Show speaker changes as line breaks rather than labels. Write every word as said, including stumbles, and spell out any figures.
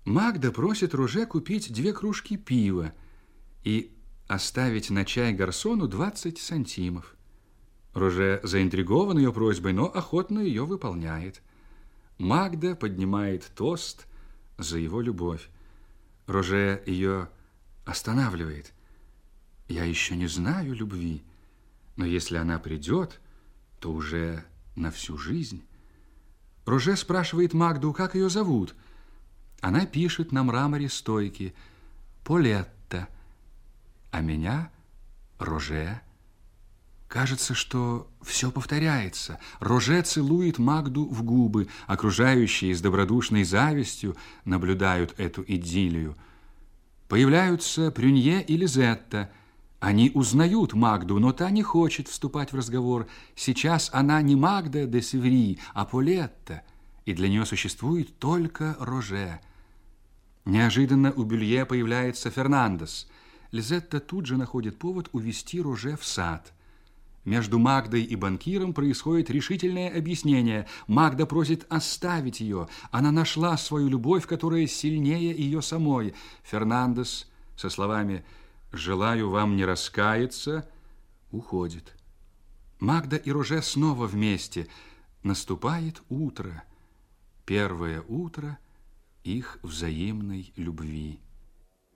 Магда просит Роже купить две кружки пива и оставить на чай гарсону двадцать сантимов. Роже заинтригован ее просьбой, но охотно ее выполняет. Магда поднимает тост за его любовь. Роже ее останавливает. «Я еще не знаю любви, но если она придет, то уже на всю жизнь». Роже спрашивает Магду, как ее зовут. Она пишет на мраморе стойки «Полетта», а меня Роже. Кажется, что все повторяется. Роже целует Магду в губы. Окружающие с добродушной завистью наблюдают эту идиллию. Появляются Прюнье и Лизетта. Они узнают Магду, но та не хочет вступать в разговор. Сейчас она не Магда де Севри, а Полетта, и для нее существует только Роже. Неожиданно у Бюлье появляется Фернандес. Лизетта тут же находит повод увести Роже в сад. Между Магдой и банкиром происходит решительное объяснение. Магда просит оставить ее. Она нашла свою любовь, которая сильнее ее самой. Фернандес со словами «Желаю вам не раскаяться» уходит. Магда и Роже снова вместе. Наступает утро. Первое утро их взаимной любви.